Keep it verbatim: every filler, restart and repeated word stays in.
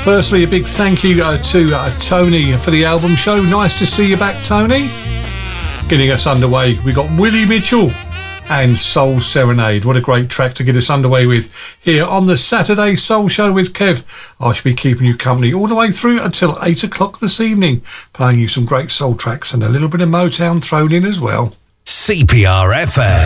Firstly, a big thank you uh, to uh, Tony for the album show. Nice to see you back, Tony. Getting us underway, we got Willie Mitchell and Soul Serenade. What a great track to get us underway with here on the Saturday Soul Show with Kev. I shall be keeping you company all the way through until eight o'clock this evening, playing you some great soul tracks and a little bit of Motown thrown in as well. C P R F M.